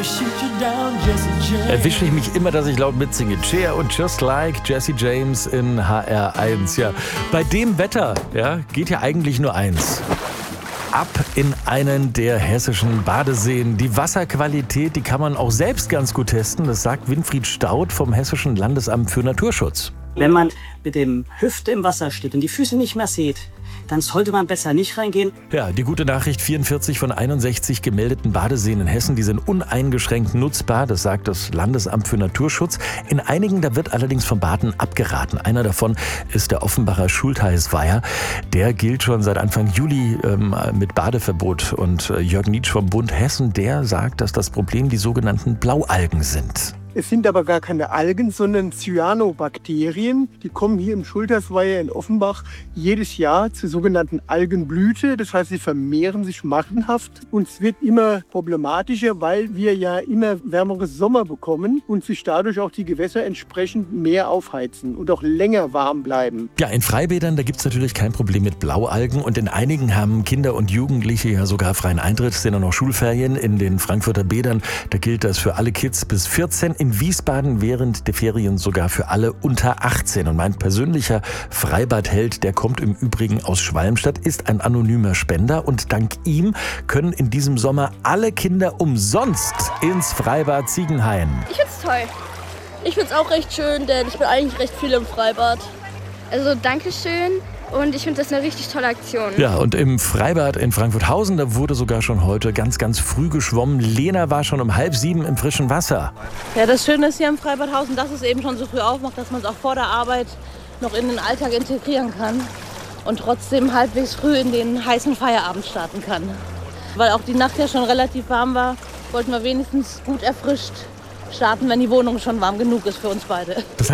Erwische ich mich immer, dass ich laut mitsinge. Cher und Just Like Jesse James in HR1. Ja, bei dem Wetter geht ja eigentlich nur eins. Ab in einen der hessischen Badeseen. Die Wasserqualität, die kann man auch selbst ganz gut testen. Das sagt Winfried Staudt vom Hessischen Landesamt für Naturschutz. Wenn man mit dem Hüfte im Wasser steht und die Füße nicht mehr sieht, dann sollte man besser nicht reingehen. Ja, die gute Nachricht, 44 von 61 gemeldeten Badeseen in Hessen, die sind uneingeschränkt nutzbar, das sagt das Landesamt für Naturschutz. In einigen, da wird allerdings vom Baden abgeraten. Einer davon ist der Offenbacher Schultheißweiher. Der gilt schon seit Anfang Juli mit Badeverbot. Und Jörg Nietsch vom Bund Hessen, der sagt, dass das Problem die sogenannten Blaualgen sind. Es sind aber gar keine Algen, sondern Cyanobakterien. Die kommen hier im Schultheißweiher in Offenbach jedes Jahr zur sogenannten Algenblüte. Das heißt, sie vermehren sich massenhaft. Und es wird immer problematischer, weil wir ja immer wärmere Sommer bekommen und sich dadurch auch die Gewässer entsprechend mehr aufheizen und auch länger warm bleiben. Ja, in Freibädern, da gibt es natürlich kein Problem mit Blaualgen. Und in einigen haben Kinder und Jugendliche ja sogar freien Eintritt. Es sind auch noch Schulferien in den Frankfurter Bädern. Da gilt das für alle Kids bis 14. In Wiesbaden während der Ferien sogar für alle unter 18. Und mein persönlicher Freibadheld, der kommt im Übrigen aus Schwalmstadt, ist ein anonymer Spender. Und dank ihm können in diesem Sommer alle Kinder umsonst ins Freibad Ziegenhain. Ich find's toll. Ich find's auch recht schön, denn ich bin eigentlich recht viel im Freibad. Also Dankeschön. Und ich finde das eine richtig tolle Aktion. Ja, und im Freibad in Frankfurthausen, da wurde sogar schon heute ganz, ganz früh geschwommen. Lena war schon um 6:30 im frischen Wasser. Ja, das Schöne ist hier im Freibadhausen, dass es eben schon so früh aufmacht, dass man es auch vor der Arbeit noch in den Alltag integrieren kann und trotzdem halbwegs früh in den heißen Feierabend starten kann. Weil auch die Nacht ja schon relativ warm war, wollten wir wenigstens gut erfrischt starten, wenn die Wohnung schon warm genug ist für uns beide.